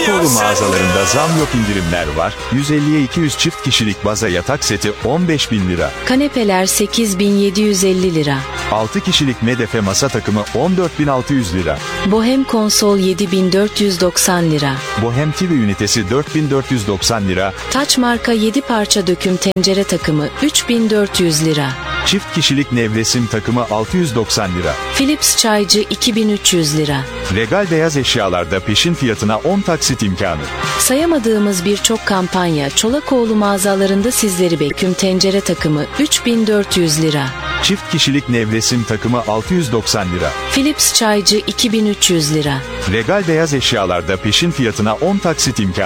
Çolakoğlu mağazalarında zam yok, indirimler var. 150'ye 200 çift kişilik baza yatak seti 15.000 lira. Kanepeler 8.750 lira. 6 kişilik medefe masa takımı 14.600 lira. Bohem konsol 7.490 lira. Bohem TV ünitesi 4.490 lira. Taç marka 7 parça döküm tencere takımı 3.400 lira. Çift kişilik nevresim takımı 690 lira. Philips çaycı 2.300 lira. Regal beyaz eşyalarda peşin fiyatına 10 taksit imkanı. Sayamadığımız birçok kampanya Çolakoğlu mağazalarında sizleri bekliyor. Tencere takımı 3.400 lira. Çift kişilik nevresim takımı 690 lira. Philips çaycı 2.300 lira. Regal beyaz eşyalarda peşin fiyatına 10 taksit imkanı.